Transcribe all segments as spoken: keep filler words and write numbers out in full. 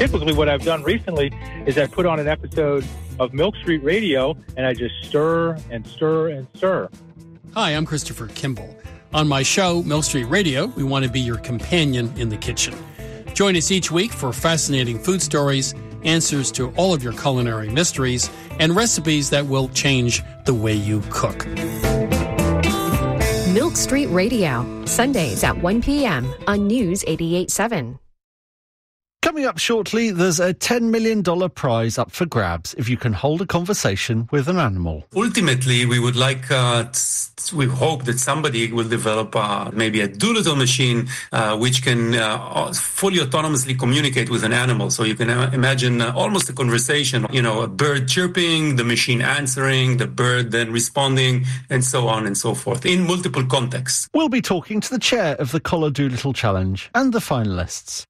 Typically what I've done recently is I put on an episode of Milk Street Radio and I just stir and stir and stir. Hi, I'm Christopher Kimball. On my show, Milk Street Radio, we want to be your companion in the kitchen. Join us each week for fascinating food stories, answers to all of your culinary mysteries, and recipes that will change the way you cook. Milk Street Radio, Sundays at one p.m. on News eighty-eight point seven. Coming up shortly, there's a ten million dollars prize up for grabs if you can hold a conversation with an animal. Ultimately, we would like, uh, t- we hope that somebody will develop uh, maybe a Doolittle machine uh, which can uh, fully autonomously communicate with an animal. So you can uh, imagine uh, almost a conversation, you know, a bird chirping, the machine answering, the bird then responding, and so on and so forth, in multiple contexts. We'll be talking to the chair of the Collar Doolittle Challenge and the finalists.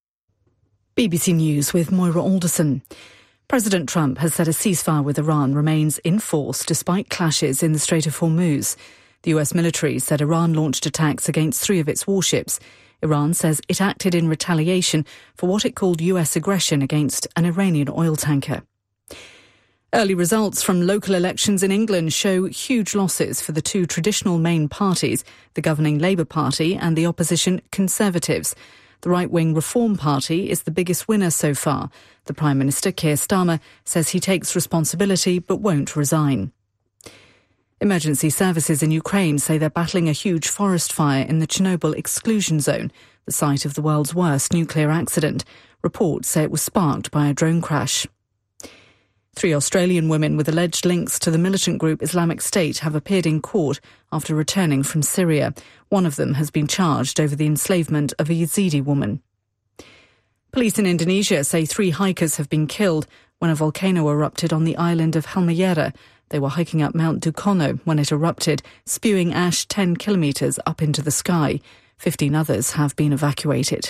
B B C News with Moira Alderson. President Trump has said a ceasefire with Iran remains in force despite clashes in the Strait of Hormuz. The U S military said Iran launched attacks against three of its warships. Iran says it acted in retaliation for what it called U S aggression against an Iranian oil tanker. Early results from local elections in England show huge losses for the two traditional main parties, the governing Labour Party and the opposition Conservatives. The right-wing Reform Party is the biggest winner so far. The Prime Minister, Keir Starmer, says he takes responsibility but won't resign. Emergency services in Ukraine say they're battling a huge forest fire in the Chernobyl exclusion zone, the site of the world's worst nuclear accident. Reports say it was sparked by a drone crash. Three Australian women with alleged links to the militant group Islamic State have appeared in court after returning from Syria. One of them has been charged over the enslavement of a Yazidi woman. Police in Indonesia say three hikers have been killed when a volcano erupted on the island of Halmahera. They were hiking up Mount Dukono when it erupted, spewing ash ten kilometres up into the sky. Fifteen others have been evacuated.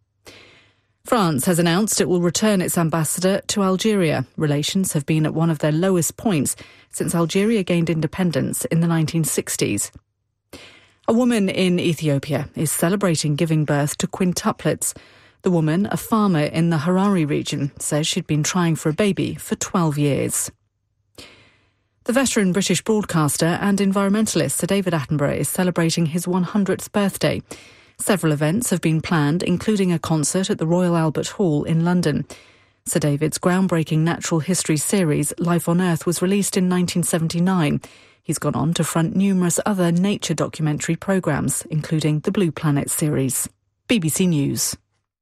France has announced it will return its ambassador to Algeria. Relations have been at one of their lowest points since Algeria gained independence in the nineteen sixties. A woman in Ethiopia is celebrating giving birth to quintuplets. The woman, a farmer in the Harare region, says she'd been trying for a baby for twelve years. The veteran British broadcaster and environmentalist Sir David Attenborough is celebrating his one hundredth birthday. Several events have been planned, including a concert at the Royal Albert Hall in London. Sir David's groundbreaking natural history series, Life on Earth, was released in nineteen seventy-nine. He's gone on to front numerous other nature documentary programmes, including the Blue Planet series. B B C News.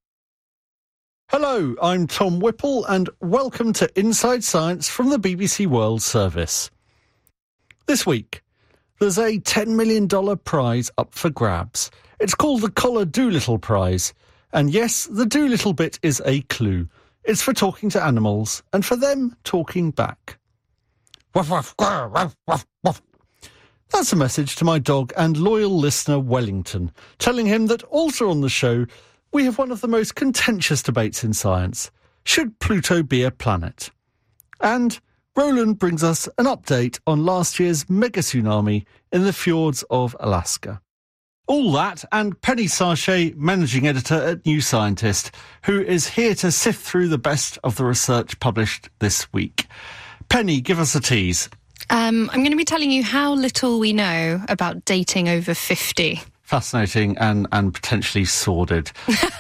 Hello, I'm Tom Whipple and welcome to Inside Science from the B B C World Service. This week, there's a ten million dollars prize up for grabs. It's called the Collar Doolittle Prize. And yes, the Doolittle bit is a clue. It's for talking to animals and for them talking back. Woof, woof, grr, woof, woof, woof. That's a message to my dog and loyal listener Wellington, telling him that also on the show, we have one of the most contentious debates in science. Should Pluto be a planet? And Roland brings us an update on last year's mega tsunami in the fjords of Alaska. All that and Penny Sarchet, managing editor at New Scientist, who is here to sift through the best of the research published this week. Penny, give us a tease. Um, I'm going to be telling you how little we know about dating over fifty. Fascinating and, and potentially sordid.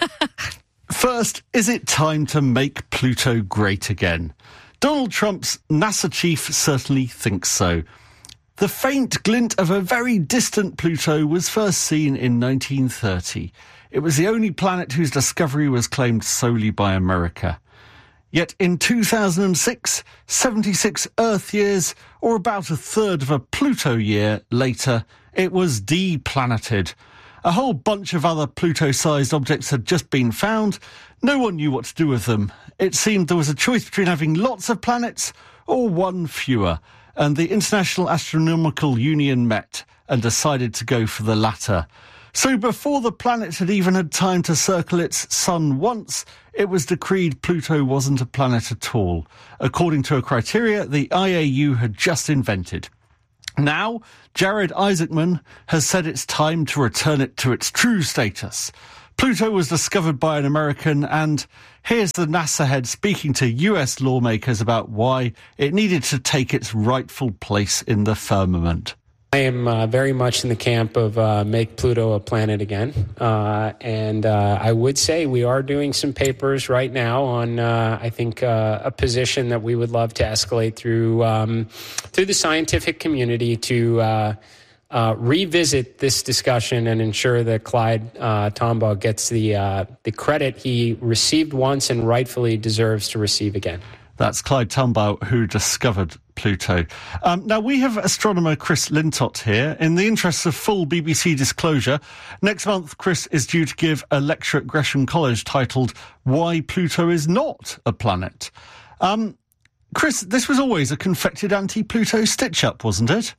First, is it time to make Pluto great again? Donald Trump's NASA chief certainly thinks so. The faint glint of a very distant Pluto was first seen in nineteen thirty. It was the only planet whose discovery was claimed solely by America. Yet in two thousand six, seventy-six Earth years, or about a third of a Pluto year later, it was deplaneted. A whole bunch of other Pluto-sized objects had just been found. No one knew what to do with them. It seemed there was a choice between having lots of planets or one fewer, and the International Astronomical Union met and decided to go for the latter. So before the planet had even had time to circle its sun once, it was decreed Pluto wasn't a planet at all, according to a criteria the I A U had just invented. Now, Jared Isaacman has said it's time to return it to its true status. Pluto was discovered by an American, and here's the NASA head speaking to U S lawmakers about why it needed to take its rightful place in the firmament. I am uh, very much in the camp of uh, make Pluto a planet again. Uh, and uh, I would say we are doing some papers right now on, uh, I think, uh, a position that we would love to escalate through, um, through the scientific community to uh, uh, revisit this discussion and ensure that Clyde uh, Tombaugh gets the, uh, the credit he received once and rightfully deserves to receive again. That's Clyde Tombaugh, who discovered Pluto. Um, now, we have astronomer Chris Lintott here. In the interests of full B B C disclosure, next month Chris is due to give a lecture at Gresham College titled Why Pluto is Not a Planet. Um, Chris, this was always a confected anti-Pluto stitch-up, wasn't it?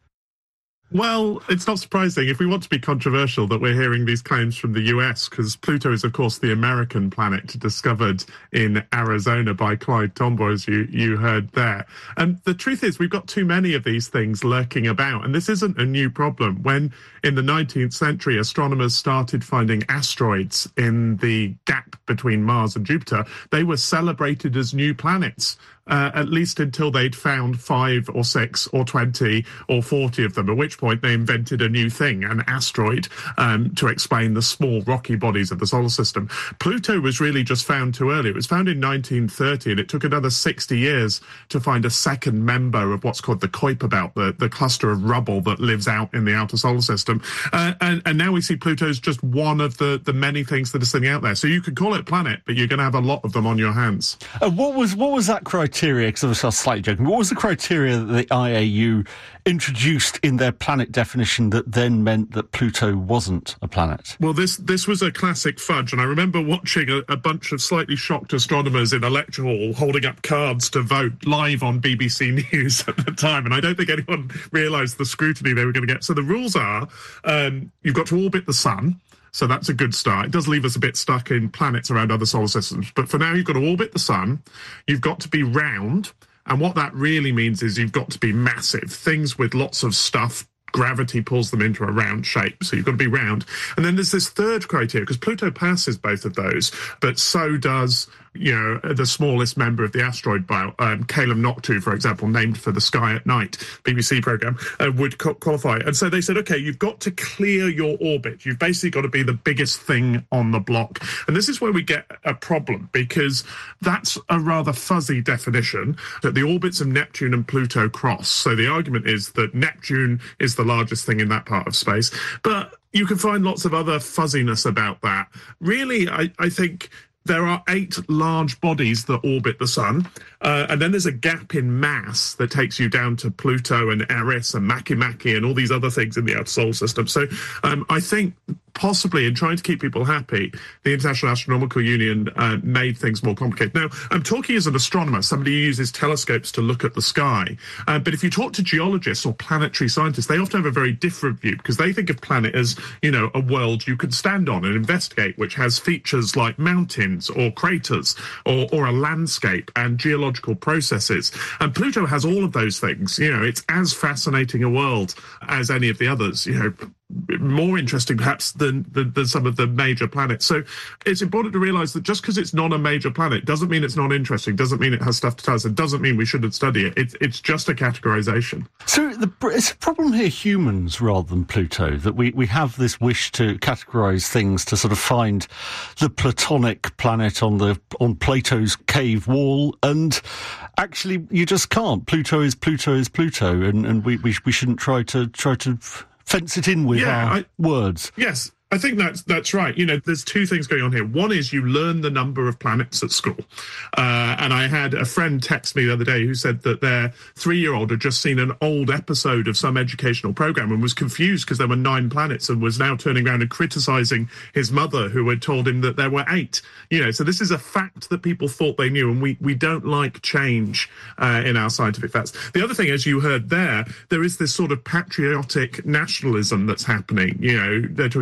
Well, it's not surprising, if we want to be controversial, that we're hearing these claims from the U S, because Pluto is, of course, the American planet discovered in Arizona by Clyde Tombaugh, as you, you heard there. And the truth is, we've got too many of these things lurking about, and this isn't a new problem. When, in the nineteenth century, astronomers started finding asteroids in the gap between Mars and Jupiter, they were celebrated as new planets. Uh, at least until they'd found five or six or twenty or forty of them, at which point they invented a new thing, an asteroid, um, to explain the small rocky bodies of the solar system. Pluto was really just found too early. It was found in nineteen thirty, and it took another sixty years to find a second member of what's called the Kuiper belt, the, the cluster of rubble that lives out in the outer solar system. Uh, and, and now we see Pluto as just one of the, the many things that are sitting out there. So you could call it a planet, but you're going to have a lot of them on your hands. Uh, what was what was that criteria? Because I was slightly joking. What was the criteria that the I A U introduced in their planet definition that then meant that Pluto wasn't a planet? Well, this this was a classic fudge, and I remember watching a, a bunch of slightly shocked astronomers in a lecture hall holding up cards to vote live on B B C News at the time, and I don't think anyone realised the scrutiny they were going to get. So the rules are, um, you've got to orbit the sun. So that's a good start. It does leave us a bit stuck in planets around other solar systems. But for now, you've got to orbit the sun. You've got to be round. And what that really means is you've got to be massive. Things with lots of stuff, gravity pulls them into a round shape. So you've got to be round. And then there's this third criteria, because Pluto passes both of those, but so does, you know, the smallest member of the asteroid belt, um, Caleb Noctu, for example, named for the Sky at Night B B C programme, uh, would co- qualify. And so they said, OK, you've got to clear your orbit. You've basically got to be the biggest thing on the block. And this is where we get a problem, because that's a rather fuzzy definition, that the orbits of Neptune and Pluto cross. So the argument is that Neptune is the largest thing in that part of space. But you can find lots of other fuzziness about that. Really, I, I think there are eight large bodies that orbit the sun, uh, and then there's a gap in mass that takes you down to Pluto and Eris and Makemake and all these other things in the outer solar system. So um, I think possibly in trying to keep people happy, the International Astronomical Union uh, made things more complicated. Now, I'm talking as an astronomer, somebody who uses telescopes to look at the sky. Uh, but if you talk to geologists or planetary scientists, they often have a very different view, because they think of planet as, you know, a world you can stand on and investigate, which has features like mountains or craters or, or a landscape and geological processes. And Pluto has all of those things. You know, it's as fascinating a world as any of the others, you know, more interesting perhaps than, than, than some of the major planets. So it's important to realise that just because it's not a major planet doesn't mean it's not interesting, doesn't mean it has stuff to tell us, it doesn't mean we shouldn't study it. It's, it's just a categorisation. So the, it's a problem here, humans rather than Pluto, that we, we have this wish to categorise things, to sort of find the Platonic planet on the on Plato's cave wall, and actually you just can't. Pluto is Pluto is Pluto, and, and we, we we shouldn't try to try to fence it in with yeah, our I, words. Yes, I think that's that's right. You know, there's two things going on here. One is you learn the number of planets at school. Uh, and I had a friend text me the other day who said that their three-year-old had just seen an old episode of some educational program and was confused because there were nine planets, and was now turning around and criticising his mother, who had told him that there were eight. You know, so this is a fact that people thought they knew, and we, we don't like change uh, in our scientific facts. The other thing, as you heard there, there is this sort of patriotic nationalism that's happening. You know, they're talking about Clyde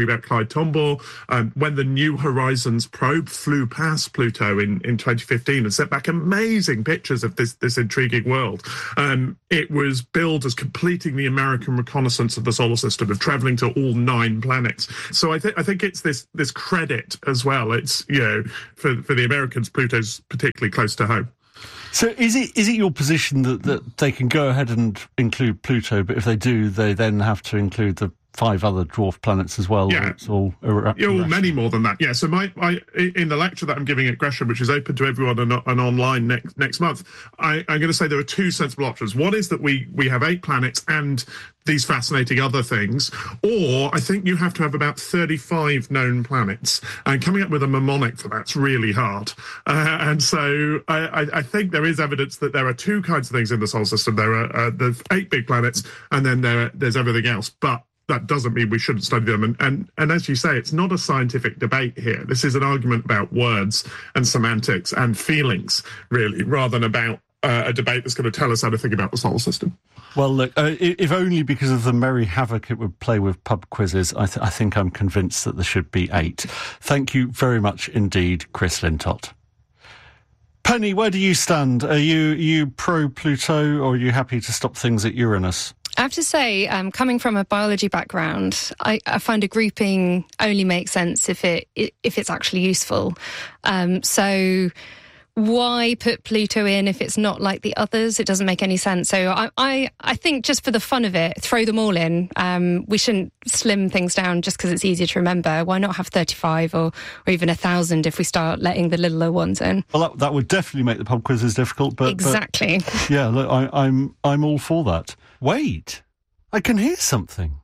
by Tombaugh, um, when the New Horizons probe flew past Pluto in, in twenty fifteen and sent back amazing pictures of this, this intriguing world. Um, it was billed as completing the American reconnaissance of the solar system, of travelling to all nine planets. So I think I think it's this this credit as well. It's, you know, for for the Americans, Pluto's particularly close to home. So is it is it your position that, that they can go ahead and include Pluto, but if they do, they then have to include the five other dwarf planets as well? Yeah, it's all ir- yeah, well, many more than that. Yeah. So my, my in the lecture that I'm giving at Gresham, which is open to everyone and, and online next next month, I, I'm going to say there are two sensible options. One is that we we have eight planets and these fascinating other things, or I think you have to have about thirty-five known planets, and coming up with a mnemonic for that's really hard. Uh, and so I, I think there is evidence that there are two kinds of things in the solar system. There are uh, the eight big planets, and then there there's everything else. But that doesn't mean we shouldn't study them. And, and and as you say, it's not a scientific debate here. This is an argument about words and semantics and feelings, really, rather than about uh, a debate that's going to tell us how to think about the solar system. Well, look, uh, if only because of the merry havoc it would play with pub quizzes, I, th- I think I'm convinced that there should be eight. Thank you very much indeed, Chris Lintott. Penny, where do you stand? Are you, are you pro-Pluto, or are you happy to stop things at Uranus? I have to say, um, coming from a biology background, I, I find a grouping only makes sense if it if it's actually useful. Um, so why put Pluto in if it's not like the others? It doesn't make any sense. So I I, I think just for the fun of it, throw them all in. Um, we shouldn't slim things down just because it's easier to remember. Why not have thirty-five or, or even a thousand if we start letting the littler ones in? Well, that, that would definitely make the pub quizzes difficult. But exactly. But, yeah, look, I, I'm I'm all for that. Wait, I can hear something.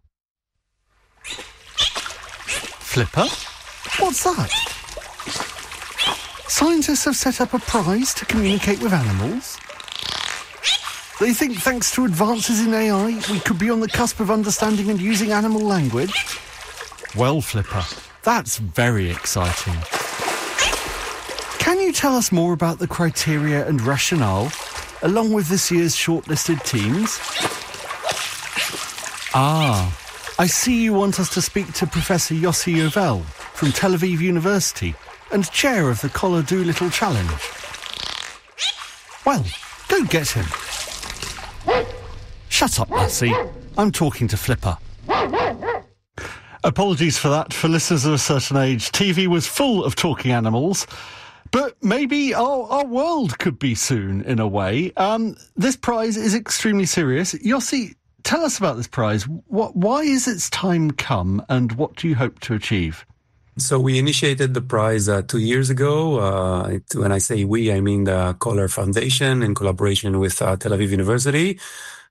Flipper? What's that? Scientists have set up a prize to communicate with animals. They think thanks to advances in A I, we could be on the cusp of understanding and using animal language. Well, Flipper, that's very exciting. Can you tell us more about the criteria and rationale, along with this year's shortlisted teams? Ah, I see you want us to speak to Professor Yossi Yovel from Tel Aviv University and chair of the Collar Doolittle Challenge. Well, go get him. Shut up, Lassie. I'm talking to Flipper. Apologies for that. For listeners of a certain age, T V was full of talking animals. But maybe our, our world could be soon, in a way. Um, this prize is extremely serious. Yossi, tell us about this prize. What, why is its time come, and what do you hope to achieve? So we initiated the prize uh, two years ago. Uh, it, when I say we, I mean the Collar Foundation in collaboration with uh, Tel Aviv University.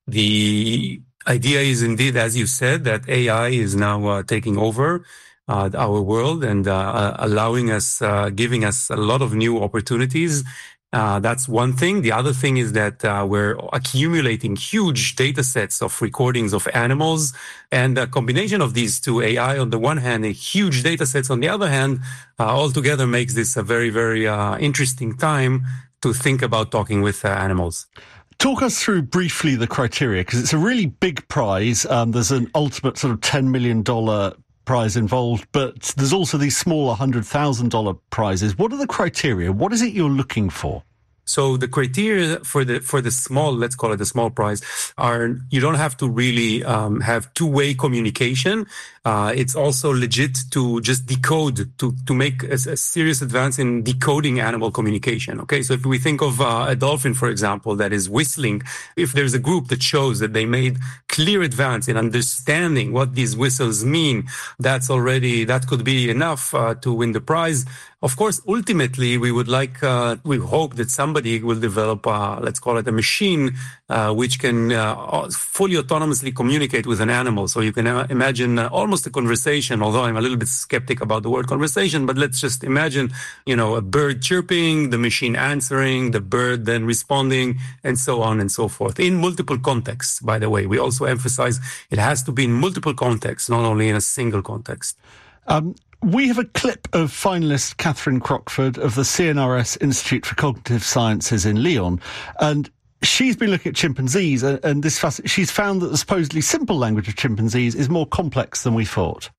The idea is indeed, as you said, that A I is now uh, taking over uh, our world and uh, allowing us, uh, giving us a lot of new opportunities. Uh, that's one thing. The other thing is that uh, we're accumulating huge data sets of recordings of animals, and a combination of these two, A I on the one hand, and huge data sets on the other hand, uh, altogether makes this a very, very uh, interesting time to think about talking with uh, animals. Talk us through briefly the criteria, because it's a really big prize. Um, there's an ultimate sort of ten million dollars prize involved, but there's also these smaller one hundred thousand dollars prizes. What are the criteria? What is it you're looking for? So the criteria for the for the small, let's call it the small prize, are you don't have to really um, have two-way communication. Uh, it's also legit to just decode, to to make a, a serious advance in decoding animal communication. Okay, so if we think of uh, a dolphin, for example, that is whistling, if there's a group that shows that they made clear advance in understanding what these whistles mean, that's already, that could be enough uh, to win the prize. Of course, ultimately, we would like, uh, we hope that somebody will develop, uh, let's call it a machine, uh, which can uh, fully autonomously communicate with an animal. So you can uh, imagine uh, almost a conversation, although I'm a little bit skeptic about the word conversation, but let's just imagine, you know, a bird chirping, the machine answering, the bird then responding, and so on and so forth. In multiple contexts, by the way. We also emphasize it has to be in multiple contexts, not only in a single context. Um, We have a clip of finalist Catherine Crockford of the C N R S Institute for Cognitive Sciences in Lyon, and she's been looking at chimpanzees, and, and this she's found that the supposedly simple language of chimpanzees is more complex than we thought.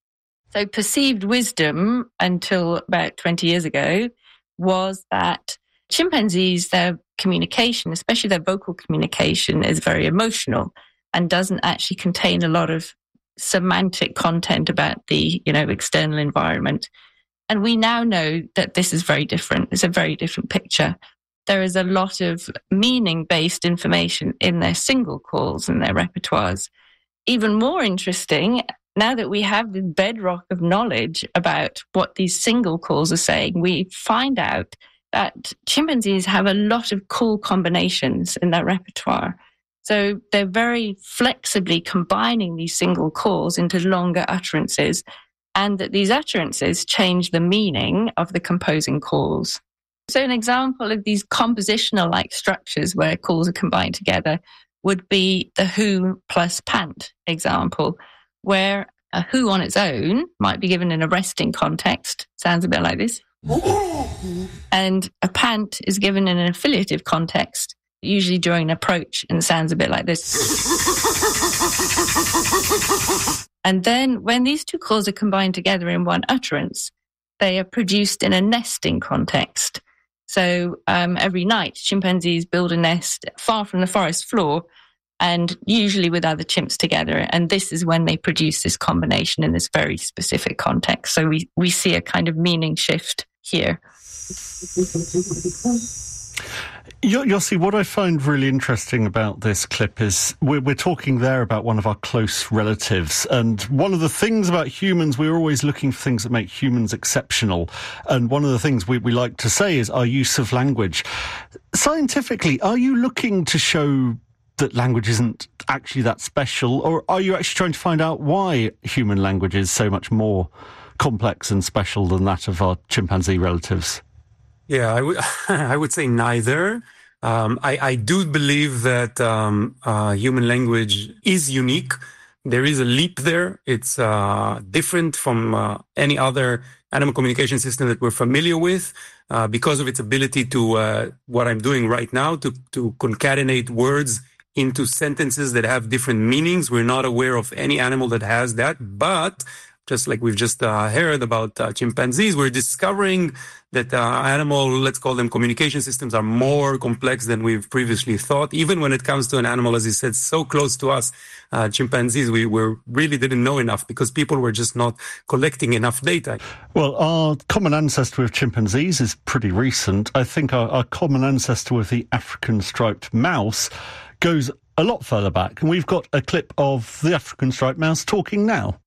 So perceived wisdom until about twenty years ago was that chimpanzees, their communication, especially their vocal communication, is very emotional and doesn't actually contain a lot of semantic content about the, you know, external environment. And we now know that this is very different. It's a very different picture. There is a lot of meaning-based information in their single calls and their repertoires. Even more interesting, now that we have the bedrock of knowledge about what these single calls are saying, we find out that chimpanzees have a lot of call combinations in their repertoire. So they're very flexibly combining these single calls into longer utterances, and that these utterances change the meaning of the composing calls. So an example of these compositional-like structures where calls are combined together would be the who plus pant example, where a who on its own might be given in a resting context, sounds a bit like this, and a pant is given in an affiliative context, usually during an approach, and sounds a bit like this. And then when these two calls are combined together in one utterance, they are produced in a nesting context. So um, every night, chimpanzees build a nest far from the forest floor, and usually with other chimps together. And this is when they produce this combination in this very specific context. So we, we see a kind of meaning shift here. Yossi, what I find really interesting about this clip is we're, we're talking there about one of our close relatives. And one of the things about humans, we're always looking for things that make humans exceptional. And one of the things we, we like to say is our use of language. Scientifically, are you looking to show that language isn't actually that special? Or are you actually trying to find out why human language is so much more complex and special than that of our chimpanzee relatives? Yeah, I would I would say neither. Um, I, I do believe that um, uh, human language is unique. There is a leap there. It's uh, different from uh, any other animal communication system that we're familiar with uh, because of its ability to, uh, what I'm doing right now, to, to concatenate words into sentences that have different meanings. We're not aware of any animal that has that, but just like we've just uh, heard about uh, chimpanzees, we're discovering that uh, animal, let's call them communication systems, are more complex than we've previously thought. Even when it comes to an animal, as you said, so close to us, uh, chimpanzees, we were really didn't know enough because people were just not collecting enough data. Well, our common ancestor with chimpanzees is pretty recent. I think our, our common ancestor with the African striped mouse goes a lot further back. And we've got a clip of the African striped mouse talking now.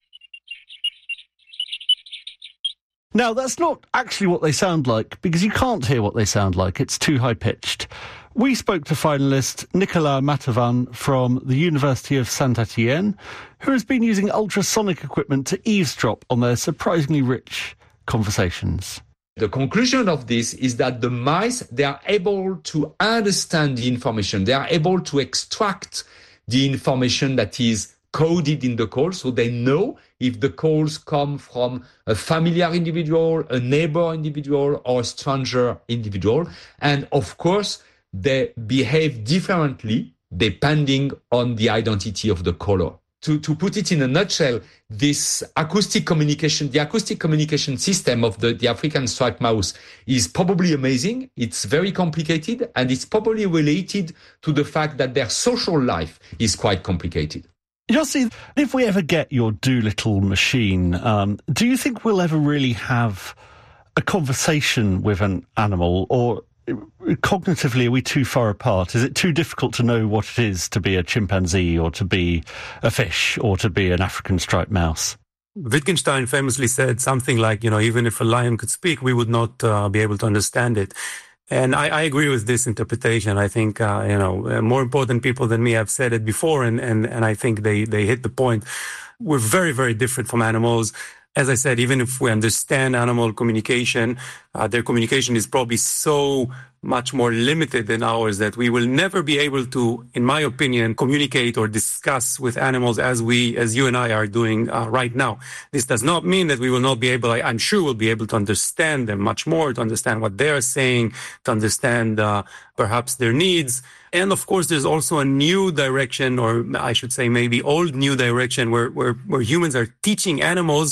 Now, that's not actually what they sound like, because you can't hear what they sound like. It's too high-pitched. We spoke to finalist Nicolas Matavan from the University of Saint-Étienne, who has been using ultrasonic equipment to eavesdrop on their surprisingly rich conversations. The conclusion of this is that the mice, they are able to understand the information. They are able to extract the information that is coded in the call, so they know if the calls come from a familiar individual, a neighbor individual, or a stranger individual. And of course, they behave differently depending on the identity of the caller. To, to put it in a nutshell, this acoustic communication, the acoustic communication system of the, the African striped mouse is probably amazing. It's very complicated, and it's probably related to the fact that their social life is quite complicated. Yossi, if we ever get your Doolittle machine, um, do you think we'll ever really have a conversation with an animal, or cognitively are we too far apart? Is it too difficult to know what it is to be a chimpanzee or to be a fish or to be an African striped mouse? Wittgenstein famously said something like, you know, even if a lion could speak, we would not uh, be able to understand it. And I, I agree with this interpretation. I think, uh, you know, more important people than me have said it before, and, and, and I think they, they hit the point. We're very, very different from animals. As I said, even if we understand animal communication, uh, their communication is probably so much more limited than ours that we will never be able to, in my opinion, communicate or discuss with animals as we, as you and I are doing uh, right now. This does not mean that we will not be able, I, I'm sure we'll be able to understand them much more, to understand what they're saying, to understand uh, perhaps their needs. And of course, there's also a new direction, or I should say maybe old new direction, where, where, where humans are teaching animals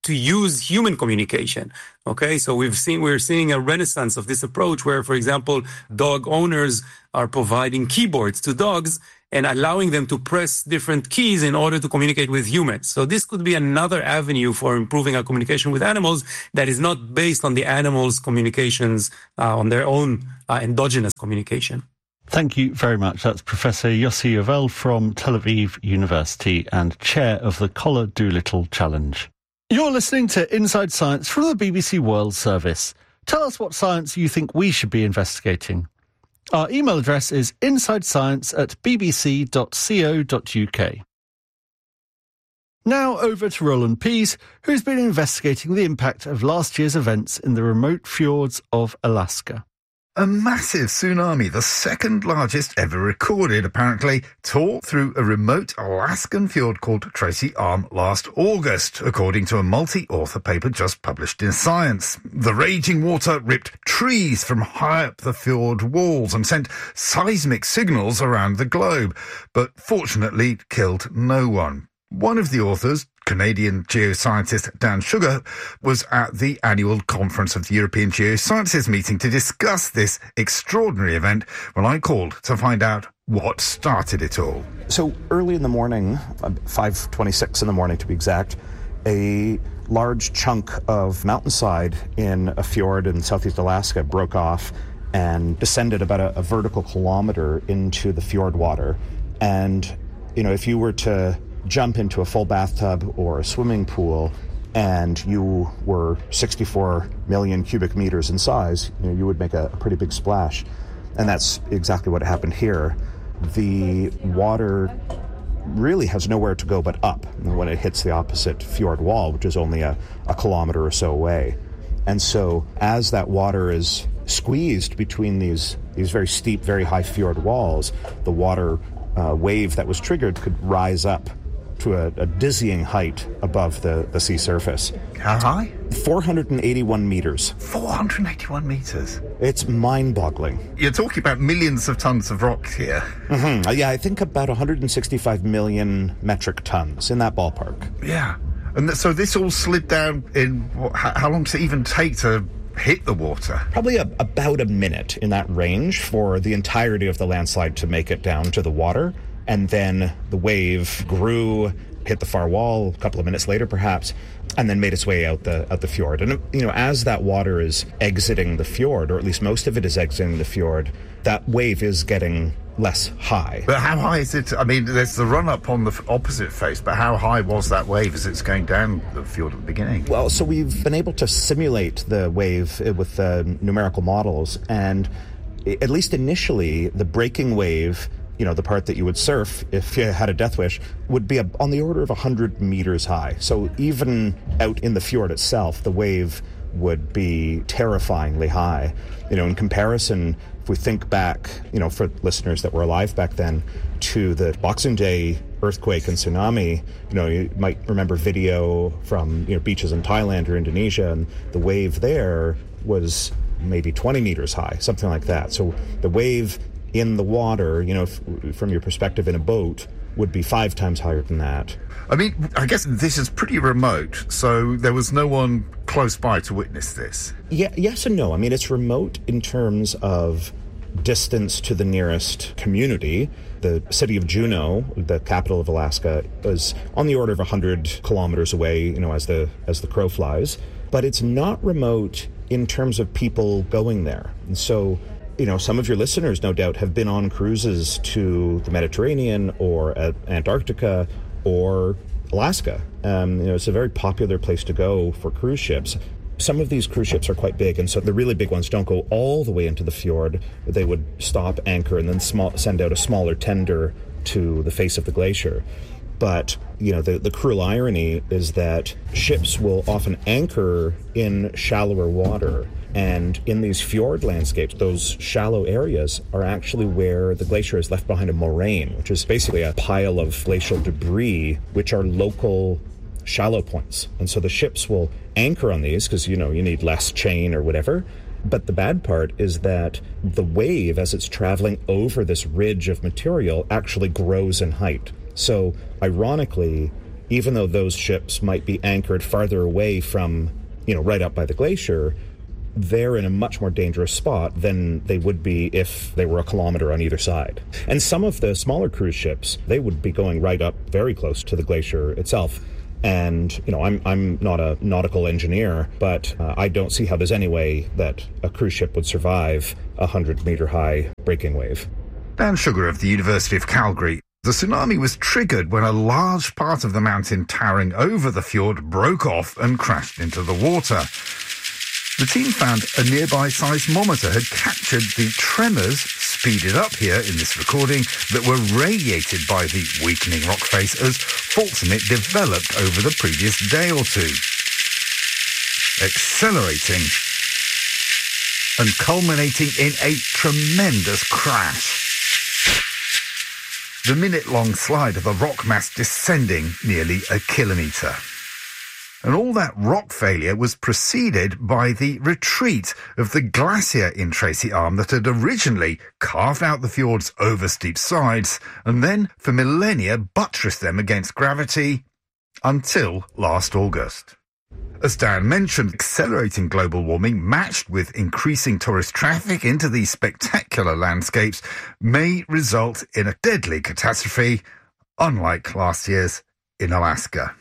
to use human communication. Okay, so we've seen we're seeing a renaissance of this approach where, for example, dog owners are providing keyboards to dogs and allowing them to press different keys in order to communicate with humans. So this could be another avenue for improving our communication with animals that is not based on the animals' communications, uh, on their own uh, endogenous communication. Thank you very much. That's Professor Yossi Yovel from Tel Aviv University and chair of the Collar Doolittle Challenge. You're listening to Inside Science from the B B C World Service. Tell us what science you think we should be investigating. Our email address is insidescience at bbc dot co dot uk. Now over to Roland Pease, who's been investigating the impact of last year's events in the remote fjords of Alaska. A massive tsunami, the second largest ever recorded, apparently, tore through a remote Alaskan fjord called Tracy Arm last August, according to a multi-author paper just published in Science. The raging water ripped trees from high up the fjord walls and sent seismic signals around the globe, but fortunately killed no one. One of the authors, Canadian geoscientist Dan Sugar, was at the annual conference of the European Geosciences meeting to discuss this extraordinary event when I called to find out what started it all. So early in the morning, five twenty-six in the morning to be exact, a large chunk of mountainside in a fjord in southeast Alaska broke off and descended about a, a vertical kilometer into the fjord water. And, you know, if you were to jump into a full bathtub or a swimming pool and you were sixty-four million cubic meters in size, you know, you would make a, a pretty big splash. And that's exactly what happened here. The water really has nowhere to go but up when it hits the opposite fjord wall, which is only a, a kilometer or so away. And so as that water is squeezed between these, these very steep, very high fjord walls, the water uh, wave that was triggered could rise up to a, a dizzying height above the, the sea surface. How high? four hundred eighty-one meters. four hundred eighty-one meters? It's mind-boggling. You're talking about millions of tons of rock here. Mm-hmm. Yeah, I think about one hundred sixty-five million metric tons, in that ballpark. Yeah. And th- so this all slid down in, what, how, how long does it even take to hit the water? Probably a, about a minute in that range for the entirety of the landslide to make it down to the water. And then the wave grew, hit the far wall a couple of minutes later perhaps, and then made its way out the out the fjord. And, you know, as that water is exiting the fjord, or at least most of it is exiting the fjord, that wave is getting less high. But how high is it? I mean, there's the run-up on the opposite face, but how high was that wave as it's going down the fjord at the beginning? Well, so we've been able to simulate the wave with uh, numerical models, and at least initially, the breaking wave, you know, the part that you would surf if you had a death wish, would be a, on the order of one hundred meters high. So even out in the fjord itself, the wave would be terrifyingly high. You know, in comparison, if we think back, you know, for listeners that were alive back then, to the Boxing Day earthquake and tsunami, you know, you might remember video from, you know, beaches in Thailand or Indonesia, and the wave there was maybe twenty meters high, something like that. So the wave in the water, you know, f- from your perspective in a boat, would be five times higher than that. I mean, I guess this is pretty remote, so there was no one close by to witness this. Yeah, yes and no. I mean, it's remote in terms of distance to the nearest community. The city of Juneau, the capital of Alaska, is on the order of one hundred kilometers away, you know, as the as the crow flies. But it's not remote in terms of people going there. And so, you know, some of your listeners, no doubt, have been on cruises to the Mediterranean or uh, Antarctica or Alaska. Um, you know, it's a very popular place to go for cruise ships. Some of these cruise ships are quite big, and so the really big ones don't go all the way into the fjord. They would stop, anchor, and then small, send out a smaller tender to the face of the glacier. But, you know, the, the cruel irony is that ships will often anchor in shallower water. And in these fjord landscapes, those shallow areas are actually where the glacier is left behind a moraine, which is basically a pile of glacial debris, which are local shallow points. And so the ships will anchor on these because, you know, you need less chain or whatever. But the bad part is that the wave, as it's traveling over this ridge of material, actually grows in height. So, ironically, even though those ships might be anchored farther away from, you know, right up by the glacier, they're in a much more dangerous spot than they would be if they were a kilometer on either side. And some of the smaller cruise ships, they would be going right up very close to the glacier itself. And, you know, I'm I'm not a nautical engineer, but uh, I don't see how there's any way that a cruise ship would survive a hundred meter high breaking wave. Dan Sugar of the University of Calgary. The tsunami was triggered when a large part of the mountain towering over the fjord broke off and crashed into the water. The team found a nearby seismometer had captured the tremors, speeded up here in this recording, that were radiated by the weakening rock face as faults in it developed over the previous day or two, accelerating and culminating in a tremendous crash. The minute-long slide of the rock mass descending nearly a kilometre. And all that rock failure was preceded by the retreat of the glacier in Tracy Arm that had originally carved out the fjord's oversteep sides and then, for millennia, buttressed them against gravity until last August. As Dan mentioned, accelerating global warming matched with increasing tourist traffic into these spectacular landscapes may result in a deadly catastrophe, unlike last year's in Alaska.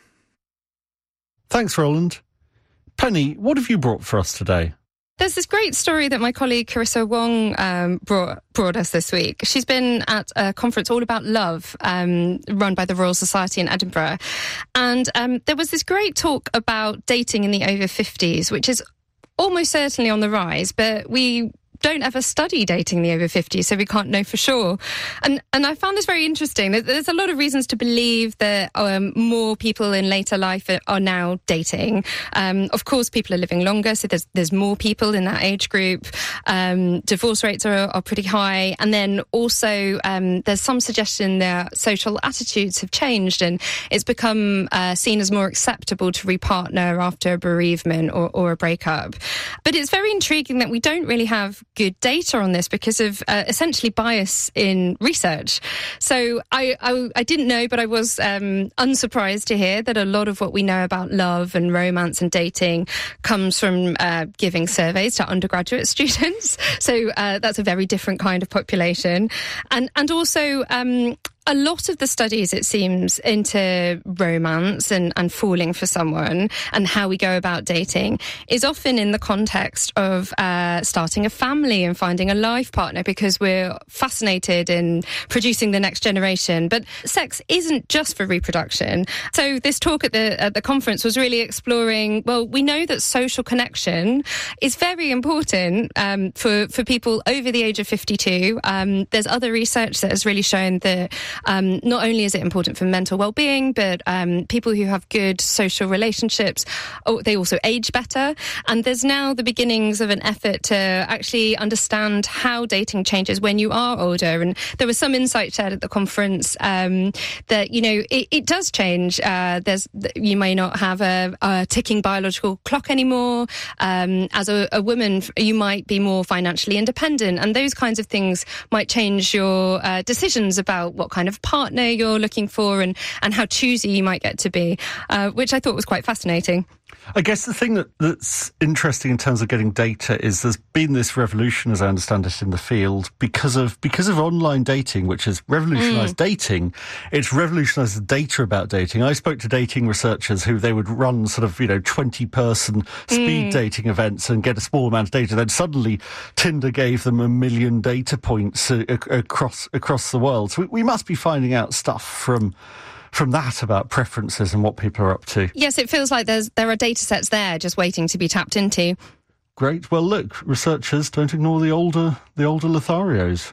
Thanks, Roland. Penny, what have you brought for us today? There's this great story that my colleague Carissa Wong um, brought brought us this week. She's been at a conference all about love, um, run by the Royal Society in Edinburgh. And um, there was this great talk about dating in the over fifties, which is almost certainly on the rise, but we don't ever study dating the over fifties, so we can't know for sure. And and I found this very interesting. There's a lot of reasons to believe that um, more people in later life are now dating. Um, of course, people are living longer, so there's there's more people in that age group. Um, divorce rates are, are pretty high. And then also um, there's some suggestion that social attitudes have changed and it's become uh, seen as more acceptable to repartner after a bereavement or, or a breakup. But it's very intriguing that we don't really have good data on this because of uh, essentially bias in research. So I, I, I didn't know, but I was um, unsurprised to hear that a lot of what we know about love and romance and dating comes from uh, giving surveys to undergraduate students. So uh, that's a very different kind of population. And, and also, um, a lot of the studies, it seems, into romance and, and falling for someone and how we go about dating is often in the context of uh, starting a family and finding a life partner because we're fascinated in producing the next generation. But sex isn't just for reproduction. So this talk at the at the conference was really exploring, well, we know that social connection is very important um, for, for people over the age of fifty-two. Um, there's other research that has really shown that Um, not only is it important for mental well-being, but um, people who have good social relationships, oh, they also age better. And there's now the beginnings of an effort to actually understand how dating changes when you are older. And there was some insight shared at the conference um, that, you know, it, it does change. Uh, there's you may not have a, a ticking biological clock anymore. Um, as a, a woman, you might be more financially independent, and those kinds of things might change your uh, decisions about what kind of partner you're looking for and, and how choosy you might get to be, uh, which I thought was quite fascinating. I guess the thing that, that's interesting in terms of getting data is there's been this revolution, as I understand it, in the field because of because of online dating, which has revolutionised mm. dating. It's revolutionised the data about dating. I spoke to dating researchers who they would run sort of, you know, twenty-person speed mm. dating events and get a small amount of data. Then suddenly Tinder gave them a million data points uh, across across the world. So we, we must be finding out stuff from... from that about preferences and what people are up to. Yes, it feels like there's there are data sets there just waiting to be tapped into. Great. Well, look, researchers, don't ignore the older the older Lotharios.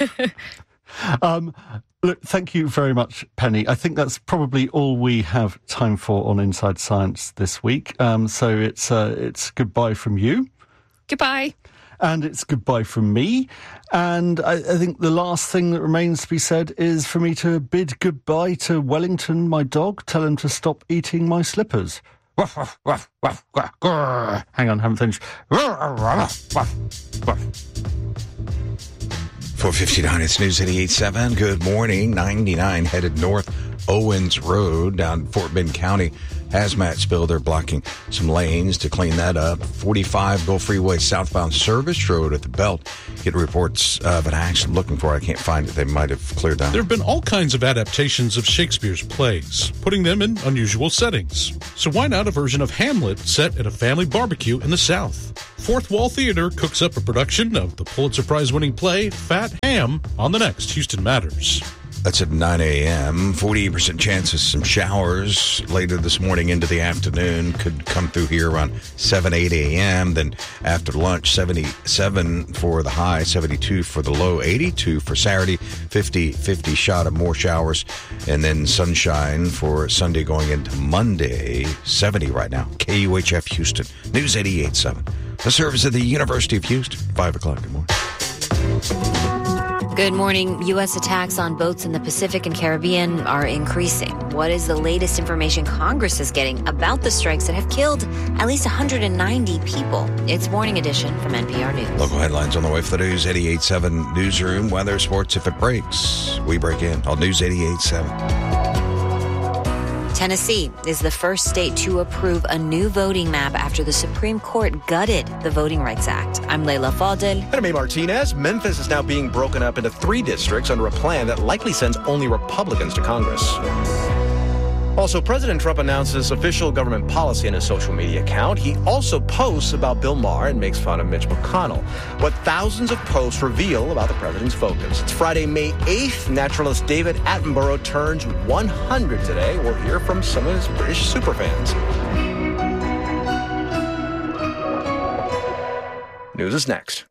um, look, thank you very much, Penny. I think that's probably all we have time for on Inside Science this week. Um, so it's uh, it's goodbye from you. Goodbye. And it's goodbye from me. And I, I think the last thing that remains to be said is for me to bid goodbye to Wellington, my dog. Tell him to stop eating my slippers. Hang on, haven't finished. four fifty-nine, it's News eighty-eight point seven. Good morning. ninety-nine headed north Owens Road down Fort Bend County. Hazmat spill. They're blocking some lanes to clean that up. forty-five Gulf Freeway southbound Service Road at the Belt. Get reports of an accident. Looking for it. I can't find it. They might have cleared down. There have been all kinds of adaptations of Shakespeare's plays, putting them in unusual settings. So why not a version of Hamlet set at a family barbecue in the South? Fourth Wall Theater cooks up a production of the Pulitzer Prize-winning play Fat Ham on the next Houston Matters. That's at nine a.m. forty-eight percent chance of some showers later this morning into the afternoon. Could come through here around seven, eight a.m. Then after lunch, seventy-seven for the high, seventy-two for the low, eighty-two for Saturday, fifty, fifty shot of more showers. And then sunshine for Sunday going into Monday, seventy right now. K U H F Houston, News eighty-eight point seven. The service of the University of Houston, five o'clock. Good morning. Good morning. U S attacks on boats in the Pacific and Caribbean are increasing. What is the latest information Congress is getting about the strikes that have killed at least one hundred ninety people? It's Morning Edition from N P R News. Local headlines on the way for the News eighty-eight point seven Newsroom. Weather, sports, if it breaks, we break in on News eighty-eight point seven. Tennessee is the first state to approve a new voting map after the Supreme Court gutted the Voting Rights Act. I'm Leila Fadel. And I'm A. Martinez. Memphis is now being broken up into three districts under a plan that likely sends only Republicans to Congress. Also, President Trump announces official government policy in his social media account. He also posts about Bill Maher and makes fun of Mitch McConnell. What thousands of posts reveal about the president's focus. It's Friday, May eighth. Naturalist David Attenborough turns one hundred today. We'll hear from some of his British superfans. News is next.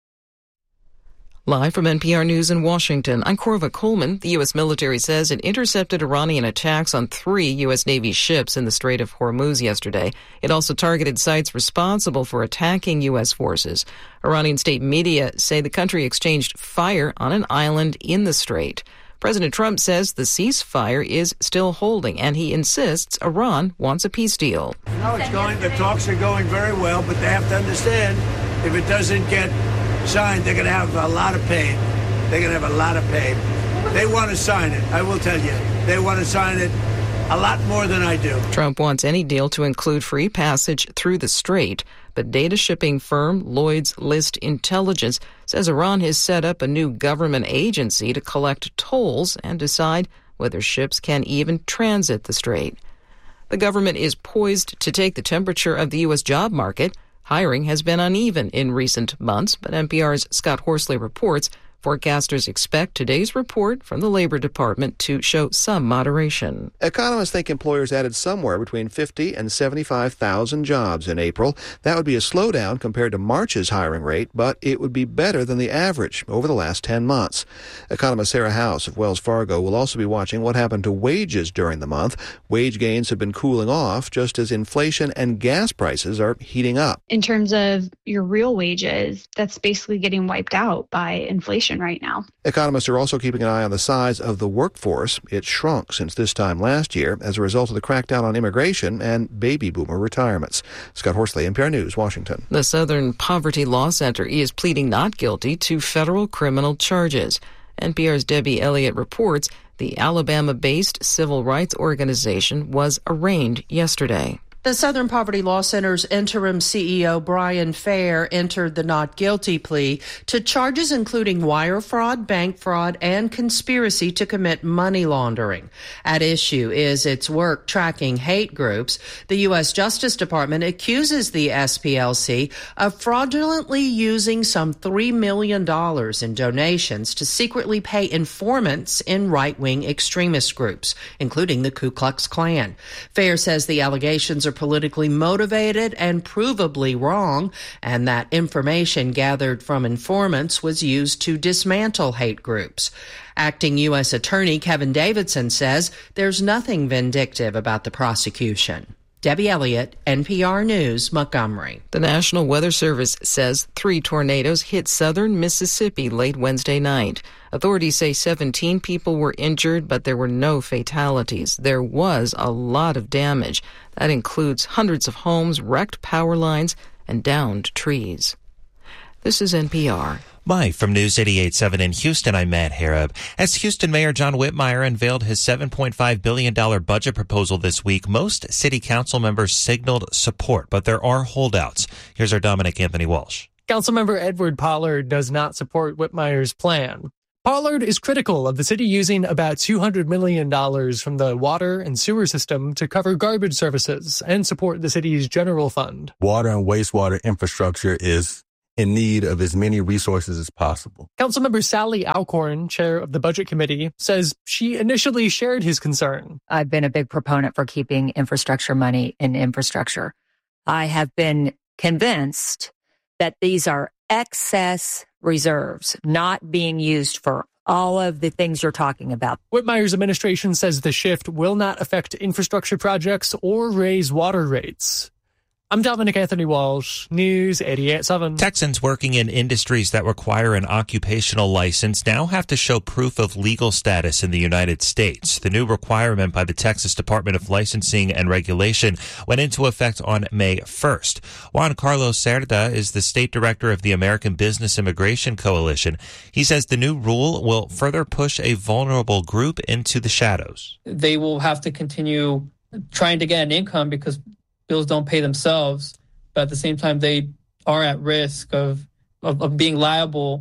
Live from N P R News in Washington, I'm Corva Coleman. The U S military says it intercepted Iranian attacks on three U S Navy ships in the Strait of Hormuz yesterday. It also targeted sites responsible for attacking U S forces. Iranian state media say the country exchanged fire on an island in the strait. President Trump says the ceasefire is still holding, and he insists Iran wants a peace deal. No, it's going, the talks are going very well, but they have to understand if it doesn't get signed, they're going to have a lot of pain. They're going to have a lot of pain. They want to sign it. I will tell you. They want to sign it a lot more than I do. Trump wants any deal to include free passage through the strait, but data shipping firm Lloyd's List Intelligence says Iran has set up a new government agency to collect tolls and decide whether ships can even transit the strait. The government is poised to take the temperature of the U S job market. Hiring has been uneven in recent months, but N P R's Scott Horsley reports forecasters expect today's report from the Labor Department to show some moderation. Economists think employers added somewhere between fifty and seventy-five thousand jobs in April. That would be a slowdown compared to March's hiring rate, but it would be better than the average over the last ten months. Economist Sarah House of Wells Fargo will also be watching what happened to wages during the month. Wage gains have been cooling off just as inflation and gas prices are heating up. In terms of your real wages, that's basically getting wiped out by inflation right now. Economists are also keeping an eye on the size of the workforce. It shrunk since this time last year as a result of the crackdown on immigration and baby boomer retirements. Scott Horsley, N P R News, Washington. The Southern Poverty Law Center is pleading not guilty to federal criminal charges. N P R's Debbie Elliott reports the Alabama-based civil rights organization was arraigned yesterday. The Southern Poverty Law Center's interim C E O, Brian Fair, entered the not guilty plea to charges including wire fraud, bank fraud, and conspiracy to commit money laundering. At issue is its work tracking hate groups. The U S Justice Department accuses the S P L C of fraudulently using some three million dollars in donations to secretly pay informants in right-wing extremist groups, including the Ku Klux Klan. Fair says the allegations are politically motivated and provably wrong, and that information gathered from informants was used to dismantle hate groups. Acting U S Attorney Kevin Davidson says there's nothing vindictive about the prosecution. Debbie Elliott, N P R News, Montgomery. The National Weather Service says three tornadoes hit southern Mississippi late Wednesday night. Authorities say seventeen people were injured, but there were no fatalities. There was a lot of damage. That includes hundreds of homes, wrecked power lines, and downed trees. This is N P R. Live from News eighty-eight point seven in Houston, I'm Matt Harrop. As Houston Mayor John Whitmire unveiled his seven point five billion dollars budget proposal this week, most city council members signaled support, but there are holdouts. Here's our Dominic Anthony Walsh. Councilmember Edward Pollard does not support Whitmire's plan. Pollard is critical of the city using about two hundred million dollars from the water and sewer system to cover garbage services and support the city's general fund. Water and wastewater infrastructure is in need of as many resources as possible. Councilmember Sally Alcorn, chair of the Budget Committee, says she initially shared his concern. I've been a big proponent for keeping infrastructure money in infrastructure. I have been convinced that these are excess reserves, not being used for all of the things you're talking about. Whitmire's administration says the shift will not affect infrastructure projects or raise water rates. I'm Dominic Anthony Walsh, News eighty-eight point seven. Texans working in industries that require an occupational license now have to show proof of legal status in the United States. The new requirement by the Texas Department of Licensing and Regulation went into effect on May first. Juan Carlos Cerda is the state director of the American Business Immigration Coalition. He says the new rule will further push a vulnerable group into the shadows. They will have to continue trying to get an income because bills don't pay themselves, but at the same time, they are at risk of, of, of being liable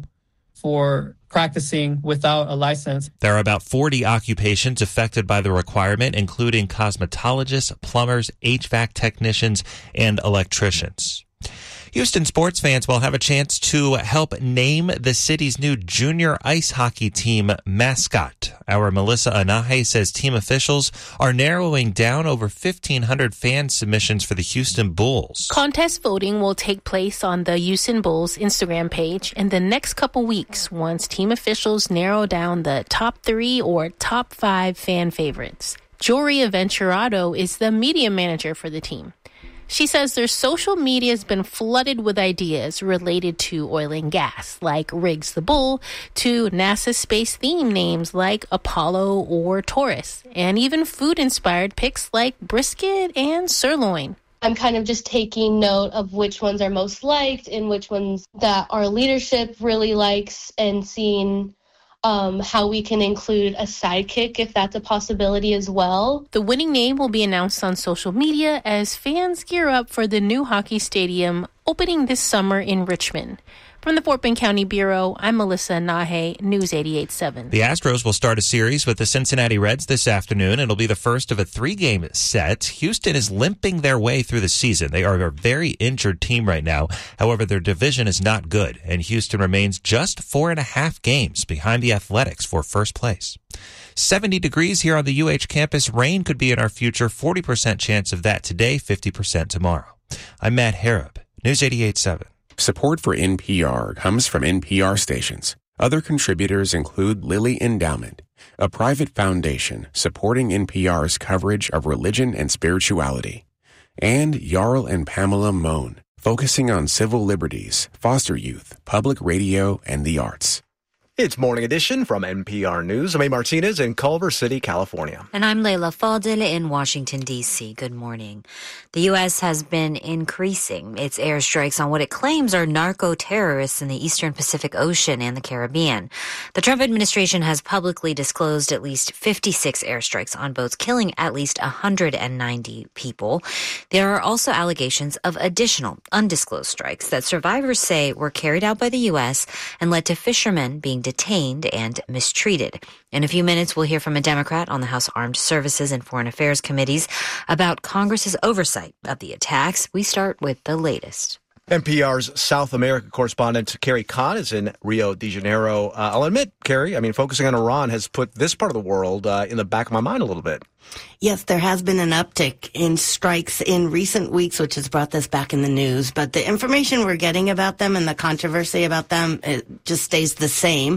for practicing without a license. There are about forty occupations affected by the requirement, including cosmetologists, plumbers, H V A C technicians, and electricians. Houston sports fans will have a chance to help name the city's new junior ice hockey team mascot. Our Melissa Anahe says team officials are narrowing down over fifteen hundred fan submissions for the Houston Bulls. Contest voting will take place on the Houston Bulls Instagram page in the next couple weeks once team officials narrow down the top three or top five fan favorites. Jory Aventurato is the media manager for the team. She says their social media has been flooded with ideas related to oil and gas, like Riggs the Bull, to NASA space theme names like Apollo or Taurus, and even food-inspired picks like brisket and sirloin. I'm kind of just taking note of which ones are most liked and which ones that our leadership really likes, and seeing Um, how we can include a sidekick if that's a possibility as well. The winning name will be announced on social media as fans gear up for the new hockey stadium opening this summer in Richmond. From the Fort Bend County Bureau, I'm Melissa Nahe, News eighty-eight point seven. The Astros will start a series with the Cincinnati Reds this afternoon. It'll be the first of a three-game set. Houston is limping their way through the season. They are a very injured team right now. However, their division is not good, and Houston remains just four and a half games behind the Athletics for first place. seventy degrees here on the U H campus. Rain could be in our future. forty percent chance of that today, fifty percent tomorrow. I'm Matt Harrop, News eighty-eight point seven. Support for N P R comes from N P R stations. Other contributors include Lilly Endowment, a private foundation supporting N P R's coverage of religion and spirituality, and Jarl and Pamela Mohn, focusing on civil liberties, foster youth, public radio, and the arts. It's Morning Edition from N P R News. I'm A. Martinez in Culver City, California. And I'm Leila Fadel in Washington, D C. Good morning. The U S has been increasing its airstrikes on what it claims are narco-terrorists in the Eastern Pacific Ocean and the Caribbean. The Trump administration has publicly disclosed at least fifty-six airstrikes on boats, killing at least one hundred ninety people. There are also allegations of additional undisclosed strikes that survivors say were carried out by the U S and led to fishermen being detained and mistreated. In a few minutes, we'll hear from a Democrat on the House Armed Services and Foreign Affairs Committees about Congress's oversight of the attacks. We start with the latest. N P R's South America correspondent Carrie Kahn is in Rio de Janeiro. Uh, I'll admit, Carrie, I mean, focusing on Iran has put this part of the world uh, in the back of my mind a little bit. Yes, there has been an uptick in strikes in recent weeks, which has brought this back in the news. But the information we're getting about them and the controversy about them, it just stays the same.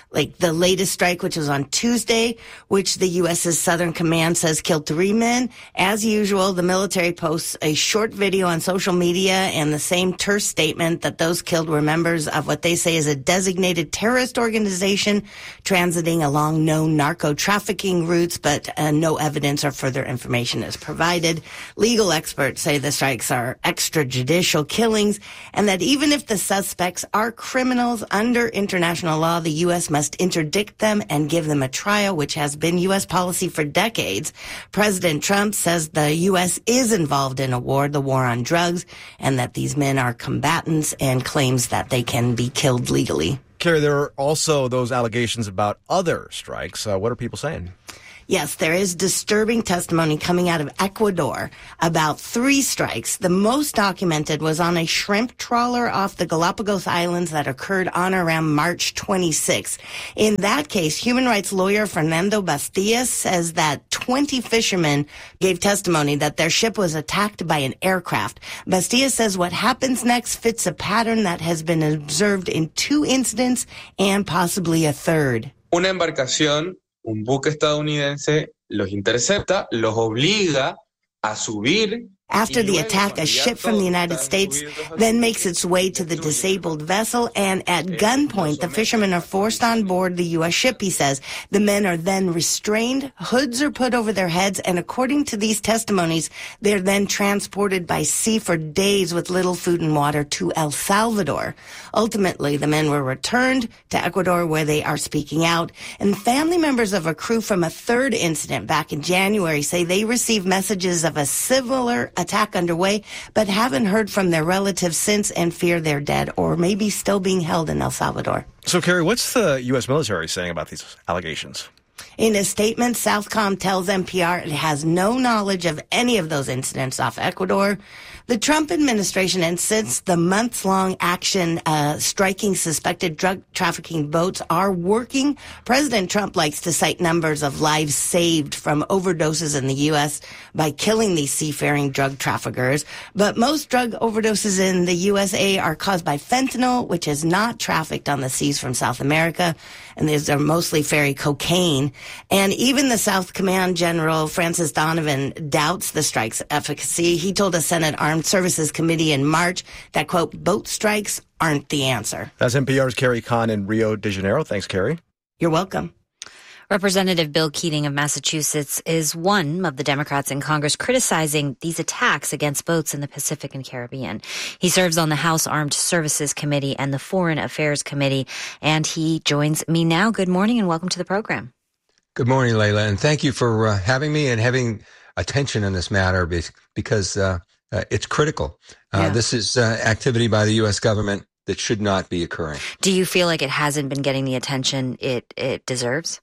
Like the latest strike, which was on Tuesday, which the U S's Southern Command says killed three men. As usual, the military posts a short video on social media and the same terse statement that those killed were members of what they say is a designated terrorist organization transiting along known narco-trafficking routes, but uh, no evidence or further information is provided. Legal experts say the strikes are extrajudicial killings and that even if the suspects are criminals under international law, the U S must interdict them and give them a trial, which has been U S policy for decades. President Trump says the U S is involved in a war, the war on drugs, and that these men are combatants and claims that they can be killed legally. Carrie, there are also those allegations about other strikes. Uh, what are people saying? Yes, there is disturbing testimony coming out of Ecuador about three strikes. The most documented was on a shrimp trawler off the Galapagos Islands that occurred on or around March twenty-sixth. In that case, human rights lawyer Fernando Bastia says that twenty fishermen gave testimony that their ship was attacked by an aircraft. Bastia says what happens next fits a pattern that has been observed in two incidents and possibly a third. Una embarcación, un buque estadounidense, los intercepta, los obliga a subir. After the attack, a ship from the United States then makes its way to the disabled vessel, and at gunpoint, the fishermen are forced on board the U S ship, he says. The men are then restrained, hoods are put over their heads, and according to these testimonies, they're then transported by sea for days with little food and water to El Salvador. Ultimately, the men were returned to Ecuador, where they are speaking out, and family members of a crew from a third incident back in January say they received messages of a similar attack underway, but haven't heard from their relatives since and fear they're dead or maybe still being held in El Salvador. So, Carrie, what's the U S military saying about these allegations? In a statement, Southcom tells N P R it has no knowledge of any of those incidents off Ecuador. The Trump administration, and since the months-long action uh, striking suspected drug trafficking boats are working, President Trump likes to cite numbers of lives saved from overdoses in the U S by killing these seafaring drug traffickers. But most drug overdoses in the U S A are caused by fentanyl, which is not trafficked on the seas from South America. And these are mostly ferry cocaine. And even the South Command General Francis Donovan doubts the strike's efficacy. He told a Senate Armed Services Committee in March that, quote, boat strikes aren't the answer. That's N P R's Carrie Kahn in Rio de Janeiro. Thanks, Carrie. You're welcome. Representative Bill Keating of Massachusetts is one of the Democrats in Congress criticizing these attacks against boats in the Pacific and Caribbean. He serves on the House Armed Services Committee and the Foreign Affairs Committee, and he joins me now. Good morning and welcome to the program. Good morning, Layla, and thank you for uh, having me and having attention in this matter because uh, uh, it's critical. Uh, yeah. This is uh, activity by the U S government that should not be occurring. Do you feel like it hasn't been getting the attention it, it deserves?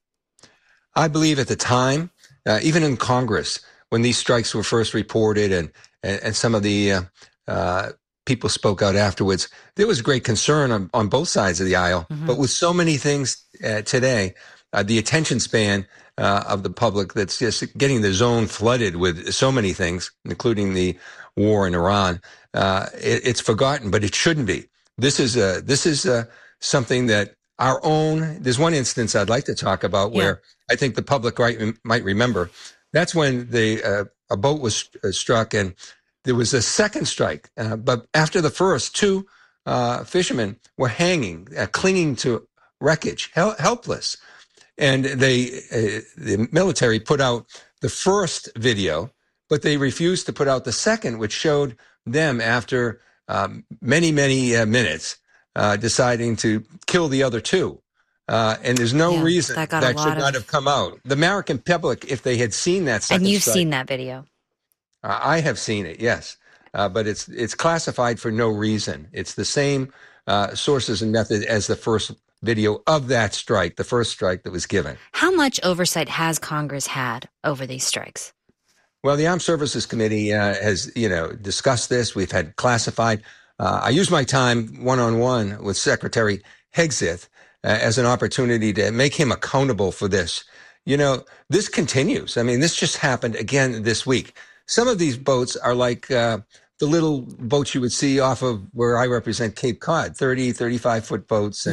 I believe at the time, uh, even in Congress, when these strikes were first reported and, and, and some of the uh, uh, people spoke out afterwards, there was great concern on, on both sides of the aisle. Mm-hmm. But with so many things uh, today, uh, the attention span uh, of the public that's just getting the zone flooded with so many things, including the war in Iran, uh, it, it's forgotten, but it shouldn't be. This is a, this is a, something that our own, there's one instance I'd like to talk about yeah. where I think the public right, might remember. That's when the uh, a boat was uh, struck and there was a second strike. Uh, but after the first, two uh, fishermen were hanging, uh, clinging to wreckage, hel- helpless. And they, uh, the military put out the first video, but they refused to put out the second, which showed them after um, many, many uh, minutes uh, deciding to kill the other two. Uh, and there's no yeah, reason that, that should not of... have come out. The American public, if they had seen that second And you've strike, seen that video. Uh, I have seen it, yes. Uh, but it's it's classified for no reason. It's the same uh, sources and method as the first video of that strike, the first strike that was given. How much oversight has Congress had over these strikes? Well, the Armed Services Committee uh, has, you know, discussed this. We've had classified. Uh, I used my time one-on-one with Secretary Hegseth uh, as an opportunity to make him accountable for this. You know, this continues. I mean, this just happened again this week. Some of these boats are like uh, the little boats you would see off of where I represent Cape Cod, thirty, thirty-five foot boats. And, mm-hmm.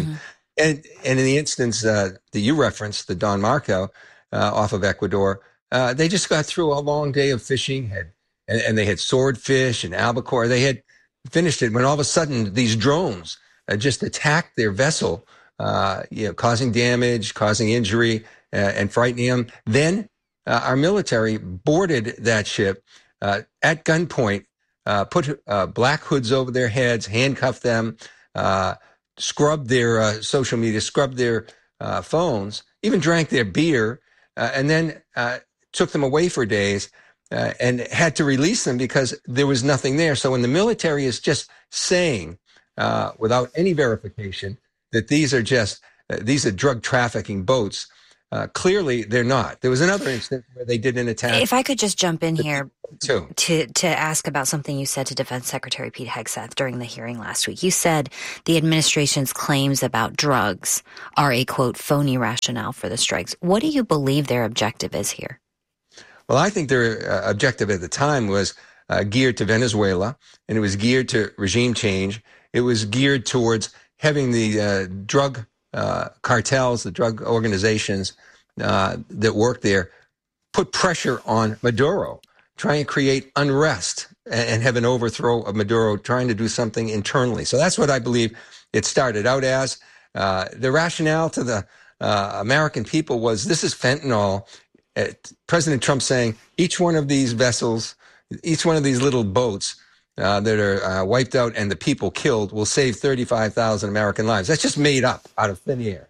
And and in the instance uh, that you referenced, the Don Marco uh, off of Ecuador, uh, they just got through a long day of fishing, had, and, and they had swordfish and albacore. They had finished it when all of a sudden these drones uh, just attacked their vessel, uh, you know, causing damage, causing injury, uh, and frightening them. Then uh, our military boarded that ship uh, at gunpoint, uh, put uh, black hoods over their heads, handcuffed them, uh, scrubbed their uh, social media, scrubbed their uh, phones, even drank their beer, uh, and then uh, took them away for days uh, and had to release them because there was nothing there. So when the military is just saying, uh, without any verification, that these are just, uh, these are drug trafficking boats, uh, clearly they're not. There was another instance where they did an attack. If I could just jump in here too. to to ask about something you said to Defense Secretary Pete Hegseth during the hearing last week. You said the administration's claims about drugs are a, quote, phony rationale for the strikes. What do you believe their objective is here? Well, I think their uh, objective at the time was uh, geared to Venezuela, and it was geared to regime change. It was geared towards having the uh, drug uh, cartels, the drug organizations uh, that work there, put pressure on Maduro, trying to create unrest and, and have an overthrow of Maduro, trying to do something internally. So that's what I believe it started out as. Uh, the rationale to the uh, American people was, this is fentanyl. Uh, President Trump saying each one of these vessels, each one of these little boats uh, that are uh, wiped out and the people killed will save thirty-five thousand American lives. That's just made up out of thin air.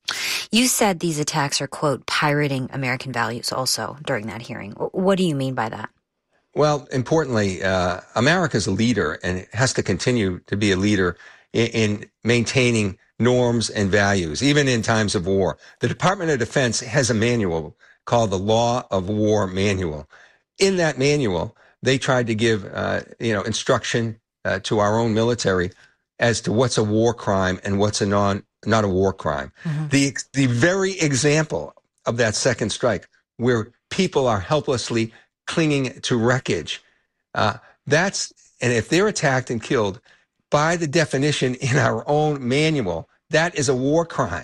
You said these attacks are, quote, pirating American values also during that hearing. What do you mean by that? Well, importantly, uh, America's a leader and has to continue to be a leader in, in maintaining norms and values, even in times of war. The Department of Defense has a manual called the Law of War Manual. In that manual, they tried to give, uh, you know, instruction uh, to our own military as to what's a war crime and what's a non, not a war crime. Mm-hmm. The, the very example of that second strike where people are helplessly clinging to wreckage, uh, that's, and if they're attacked and killed, by the definition in our own manual, that is a war crime.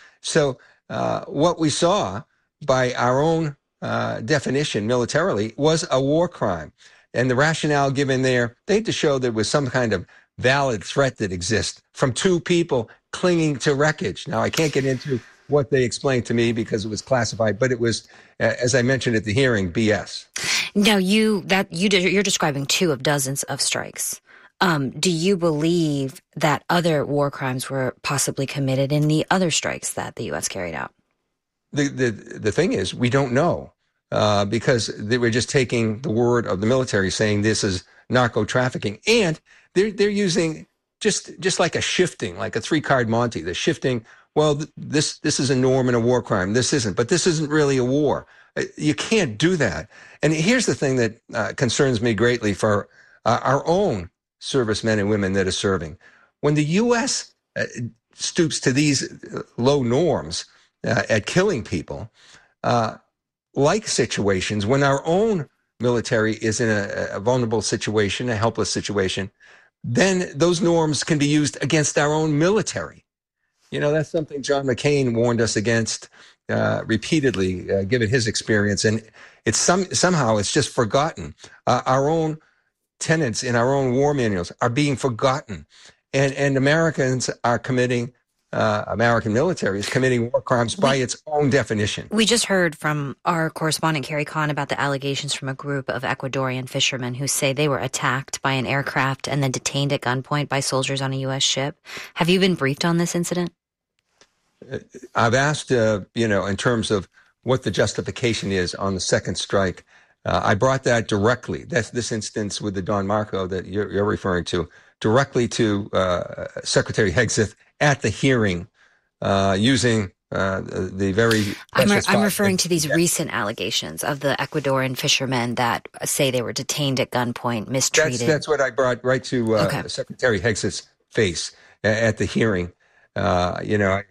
So uh, what we saw by our own uh, definition militarily was a war crime. And the rationale given there, they had to show there was some kind of valid threat that exists from two people clinging to wreckage. Now, I can't get into what they explained to me because it was classified, but it was, uh, as I mentioned at the hearing, B S. Now, you that you you're describing two of dozens of strikes. Um, do you believe that other war crimes were possibly committed in the other strikes that the U S carried out? The the the thing is, we don't know uh, because they were just taking the word of the military saying this is narco trafficking, and they're they're using just just like a shifting, like a three card Monte. They're shifting. Well, th- this this is a norm in a war crime. This isn't, but this isn't really a war. You can't do that. And here's the thing that uh, concerns me greatly for uh, our own servicemen and women that are serving. When the U S uh, stoops to these low norms uh, at killing people, uh, like situations when our own military is in a, a vulnerable situation, a helpless situation, then those norms can be used against our own military. You know, that's something John McCain warned us against uh, repeatedly, uh, given his experience. And it's some somehow it's just forgotten. Uh, our own tenets in our own war manuals are being forgotten. And, and Americans are committing, uh, American military is committing war crimes by we, its own definition. We just heard from our correspondent, Carrie Kahn, about the allegations from a group of Ecuadorian fishermen who say they were attacked by an aircraft and then detained at gunpoint by soldiers on a U S ship. Have you been briefed on this incident? I've asked, uh, you know, in terms of what the justification is on the second strike. Uh, I brought that directly, that's this instance with the Don Marco that you're, you're referring to, directly to uh, Secretary Hegseth at the hearing uh, using uh, the, the very... I'm, re- I'm referring to these recent allegations of the Ecuadorian fishermen that say they were detained at gunpoint, mistreated. That's, that's what I brought right to uh, okay. Secretary Hegseth's face at the hearing. Uh, you know, I,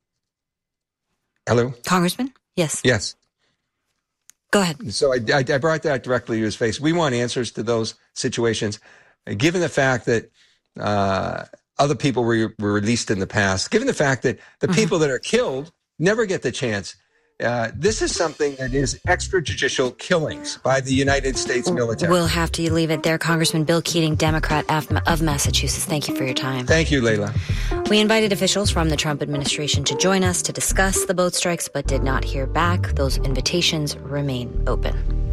hello? Congressman? Yes. Yes. Go ahead. So I, I, I brought that directly to his face. We want answers to those situations. Given the fact that uh, other people were, were released in the past, given the fact that the mm-hmm. people that are killed never get the chance. Uh, this is something that is extrajudicial killings by the United States military. We'll have to leave it there. Congressman Bill Keating, Democrat of Massachusetts. Thank you for your time. Thank you, Layla. We invited officials from the Trump administration to join us to discuss the boat strikes, but did not hear back. Those invitations remain open.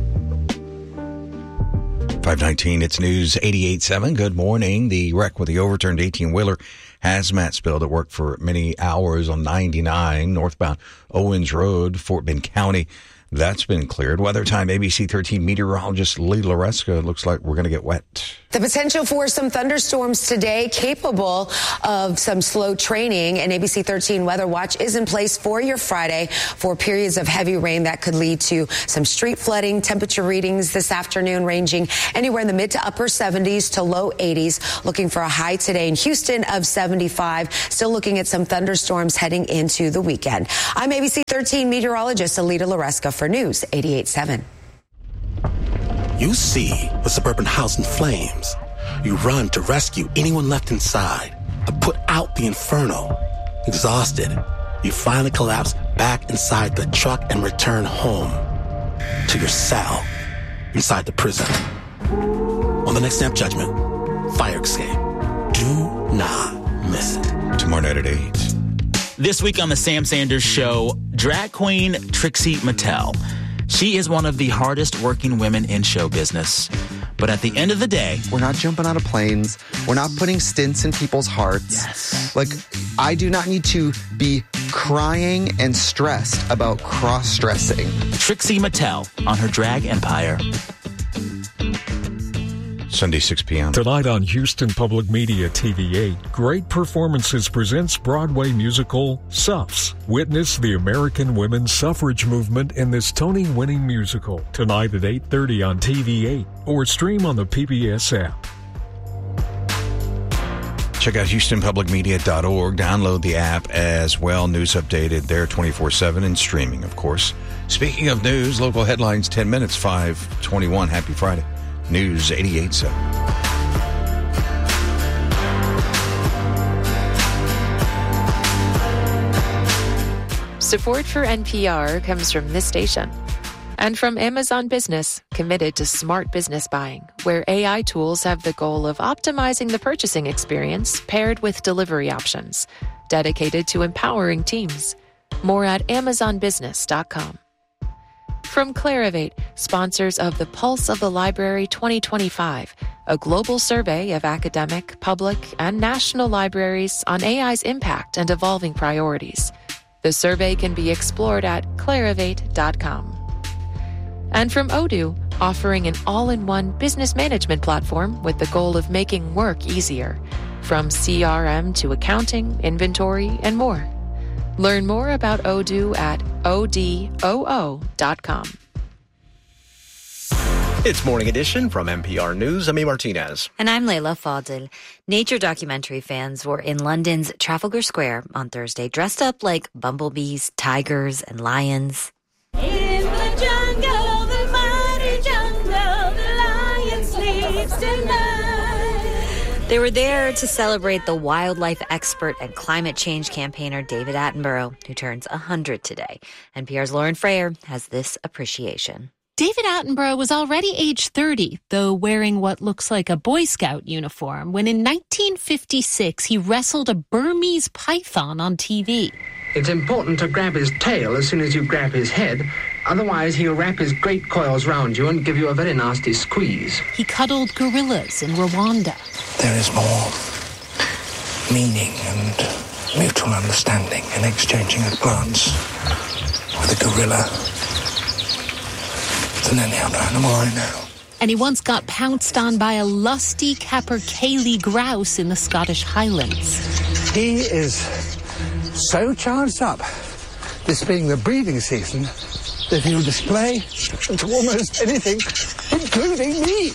five nineteen, it's News eighty-eight point seven. Good morning. The wreck with the overturned eighteen-wheeler hazmat spill that worked for many hours on ninety-nine northbound Owens Road, Fort Bend County. That's been cleared. Weather Time, A B C thirteen meteorologist Lee Laresca. Looks like we're going to get wet. The potential for some thunderstorms today, capable of some slow training. And A B C thirteen Weather Watch is in place for your Friday for periods of heavy rain that could lead to some street flooding. Temperature readings this afternoon ranging anywhere in the mid to upper seventies to low eighties. Looking for a high today in Houston of seventy-five. Still looking at some thunderstorms heading into the weekend. I'm A B C thirteen meteorologist Alita Laresca for News eighty-eight point seven. You see a suburban house in flames. You run to rescue anyone left inside, to put out the inferno. Exhausted, you finally collapse back inside the truck and return home to your cell inside the prison. On the next Snap Judgment, Fire Escape. Do not miss it. Tomorrow night at eight. This week on the Sam Sanders Show, drag queen Trixie Mattel. She is one of the hardest working women in show business. But at the end of the day, we're not jumping out of planes. We're not putting stints in people's hearts. Yes. Like, I do not need to be crying and stressed about cross-dressing. Trixie Mattel on her drag empire. Sunday, six p.m. Tonight on Houston Public Media T V eight, Great Performances presents Broadway musical Suffs. Witness the American women's suffrage movement in this Tony-winning musical. Tonight at eight thirty on T V eight or stream on the P B S app. Check out houston public media dot org. Download the app as well. News updated there twenty-four seven and streaming, of course. Speaking of news, local headlines, ten minutes, five twenty-one. Happy Friday. News eighty-eight point seven. Support for N P R comes from this station and from Amazon Business, committed to smart business buying, where A I tools have the goal of optimizing the purchasing experience paired with delivery options, dedicated to empowering teams. More at amazon business dot com. From Clarivate, sponsors of the Pulse of the Library twenty twenty-five, a global survey of academic, public, and national libraries on A I's impact and evolving priorities. The survey can be explored at clarivate dot com. And from Odoo, offering an all-in-one business management platform with the goal of making work easier, from C R M to accounting, inventory, and more. Learn more about Odoo at odoo dot com. It's Morning Edition from N P R News. I'm A. Martinez. And I'm Layla Fadil. Nature documentary fans were in London's Trafalgar Square on Thursday, dressed up like bumblebees, tigers, and lions. In the jungle, the mighty jungle, the lion sleeps tonight. They were there to celebrate the wildlife expert and climate change campaigner David Attenborough, who turns one hundred today. N P R's Lauren Frayer has this appreciation. David Attenborough was already age thirty, though wearing what looks like a Boy Scout uniform, when in nineteen fifty-six he wrestled a Burmese python on T V. It's important to grab his tail as soon as you grab his head. Otherwise, he'll wrap his great coils round you and give you a very nasty squeeze. He cuddled gorillas in Rwanda. There is more meaning and mutual understanding in exchanging a glance with a gorilla than any other animal I know. And he once got pounced on by a lusty capercaillie grouse in the Scottish Highlands. He is so charged up, this being the breeding season, that he will display to almost anything, including me.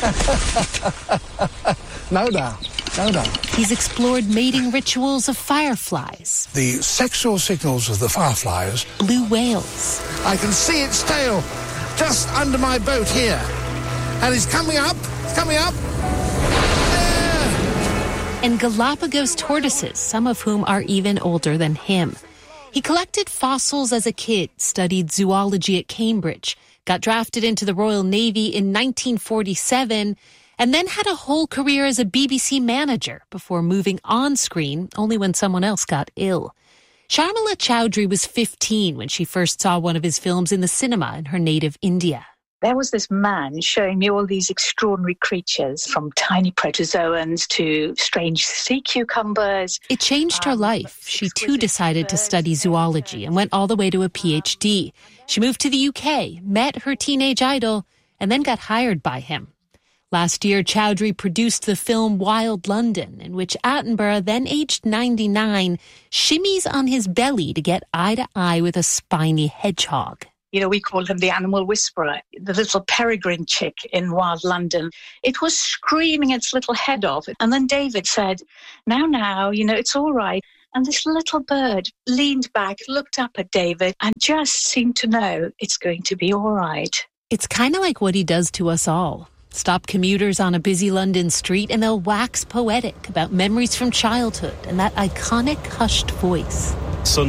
No doubt, no doubt. He's explored mating rituals of fireflies. The sexual signals of the fireflies. Blue whales. I can see its tail just under my boat here. And it's coming up, it's coming up. and Galapagos tortoises, some of whom are even older than him. He collected fossils as a kid, studied zoology at Cambridge, got drafted into the Royal Navy in nineteen forty-seven, and then had a whole career as a B B C manager before moving on screen only when someone else got ill. Sharmila Chowdhury was fifteen when she first saw one of his films in the cinema in her native India. There was this man showing me all these extraordinary creatures, from tiny protozoans to strange sea cucumbers. It changed her life. She too decided to study zoology and went all the way to a P H D. She moved to the U K, met her teenage idol, and then got hired by him. Last year, Chowdhury produced the film Wild London, in which Attenborough, then aged ninety-nine, shimmies on his belly to get eye to eye with a spiny hedgehog. You know, we call him the animal whisperer, the little peregrine chick in Wild London. It was screaming its little head off. And then David said, now, now, you know, it's all right. And this little bird leaned back, looked up at David, and just seemed to know it's going to be all right. It's kind of like what he does to us all. Stop commuters on a busy London street and they'll wax poetic about memories from childhood and that iconic hushed voice.